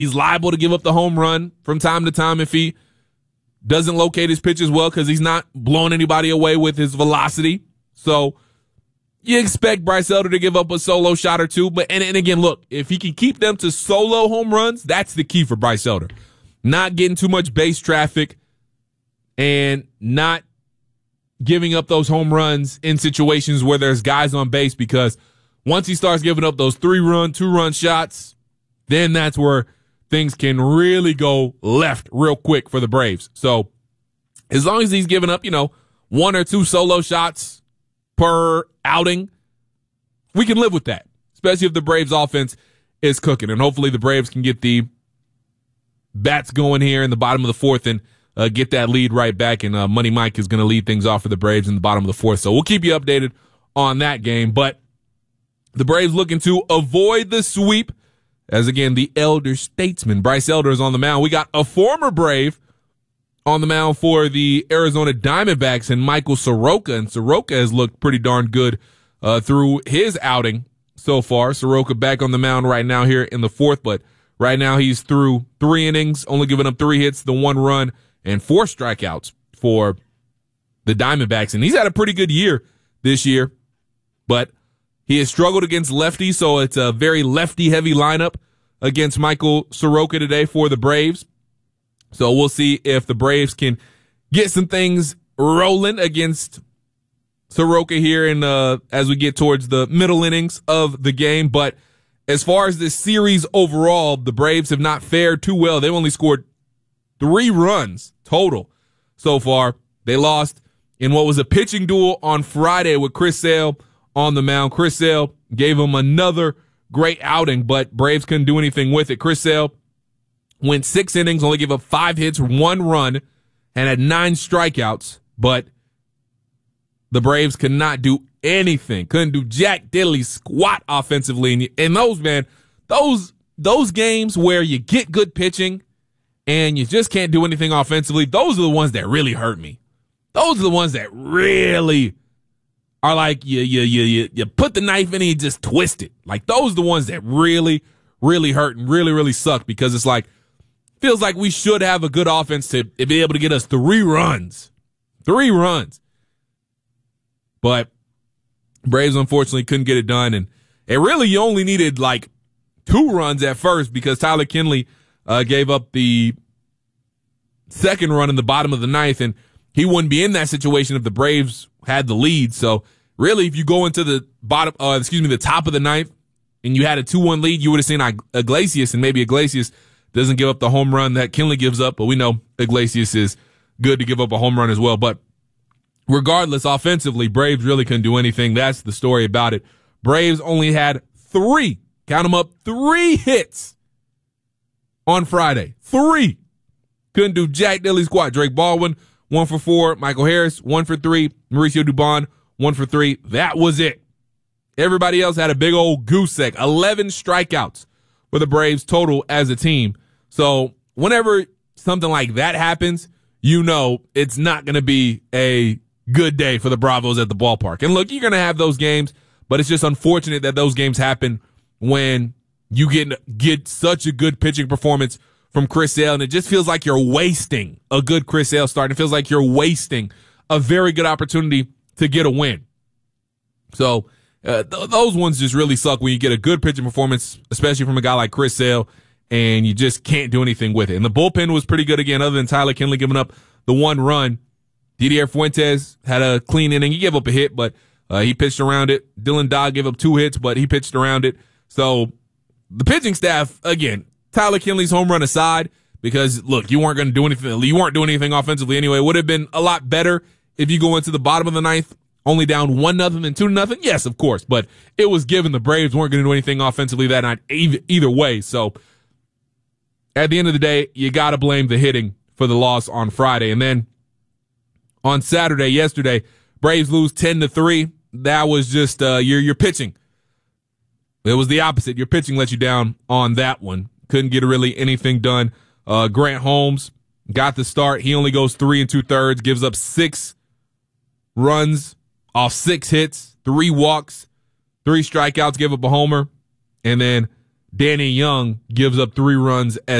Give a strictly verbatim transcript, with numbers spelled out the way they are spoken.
He's liable to give up the home run from time to time if he doesn't locate his pitch as well because he's not blowing anybody away with his velocity. So you expect Bryce Elder to give up a solo shot or two. But and, and again, look, if he can keep them to solo home runs, that's the key for Bryce Elder. Not getting too much base traffic and not giving up those home runs in situations where there's guys on base, because once he starts giving up those three-run, two-run shots, then that's where things can really go left real quick for the Braves. So as long as he's giving up, you know, one or two solo shots per outing, we can live with that, especially if the Braves offense is cooking. And hopefully the Braves can get the bats going here in the bottom of the fourth and uh, get that lead right back. And uh, Money Mike is going to lead things off for the Braves in the bottom of the fourth. So we'll keep you updated on that game. But the Braves looking to avoid the sweep, as again, the elder statesman, Bryce Elder, is on the mound. We got a former Brave on the mound for the Arizona Diamondbacks and Michael Soroka. And Soroka has looked pretty darn good uh, through his outing so far. Soroka back on the mound right now here in the fourth, but right now he's through three innings, only giving up three hits, the one run, and four strikeouts for the Diamondbacks. And he's had a pretty good year this year, but he has struggled against lefties, so it's a very lefty-heavy lineup against Michael Soroka today for the Braves. So we'll see if the Braves can get some things rolling against Soroka here in uh, as we get towards the middle innings of the game. But as far as this series overall, the Braves have not fared too well. They've only scored three runs total so far. They lost in what was a pitching duel on Friday with Chris Sale on the mound. Chris Sale gave him another great outing, but Braves couldn't do anything with it. Chris Sale went six innings, only gave up five hits, one run, and had nine strikeouts, but the Braves could not do anything. Couldn't do jack diddly squat offensively. And, and those, man, those, those games where you get good pitching and you just can't do anything offensively, those are the ones that really hurt me. Those are the ones that really are like you, you, you, you, you put the knife in and you just twist it. Like those are the ones that really, really hurt and really, really suck, because it's like, feels like we should have a good offense to be able to get us three runs, three runs. But Braves unfortunately couldn't get it done. And it really, you only needed like two runs at first, because Tyler Kinley uh, gave up the second run in the bottom of the ninth, and he wouldn't be in that situation if the Braves had the lead. So really, if you go into the bottom, uh, excuse me, the top of the ninth, and you had a two one lead, you would have seen Iglesias, and maybe Iglesias doesn't give up the home run that Kinley gives up, but we know Iglesias is good to give up a home run as well. But regardless, offensively, Braves really couldn't do anything. That's the story about it. Braves only had three, count them up, three hits on Friday. Three. Couldn't do jack diddly squat. Drake Baldwin, one for four. Michael Harris, one for three. Mauricio Dubon, one for three. That was it. Everybody else had a big old goose egg. eleven strikeouts for the Braves total as a team. So whenever something like that happens, you know it's not going to be a good day for the Bravos at the ballpark. And look, you're going to have those games, but it's just unfortunate that those games happen when you get, get such a good pitching performance from Chris Sale, and it just feels like you're wasting a good Chris Sale start. It feels like you're wasting a very good opportunity to get a win. So uh, th- those ones just really suck when you get a good pitching performance, especially from a guy like Chris Sale, and you just can't do anything with it. And the bullpen was pretty good again, other than Tyler Kinley giving up the one run. Didier Fuentes had a clean inning. He gave up a hit, but uh, he pitched around it. Dylan Dodd gave up two hits, but he pitched around it. So the pitching staff, again, Tyler Kinley's home run aside, because look, you weren't going to do anything. You weren't doing anything offensively anyway. It would have been a lot better if you go into the bottom of the ninth, only down one nothing and two nothing. Yes, of course, but it was given the Braves weren't going to do anything offensively that night either way. So at the end of the day, you got to blame the hitting for the loss on Friday. And then on Saturday, yesterday, Braves lose ten to three. That was just uh, your your pitching. It was the opposite. Your pitching let you down on that one. Couldn't get really anything done. Uh, Grant Holmes got the start. He only goes three and two thirds, gives up six runs off six hits, three walks, three strikeouts, gave up a homer. And then Danny Young gives up three runs as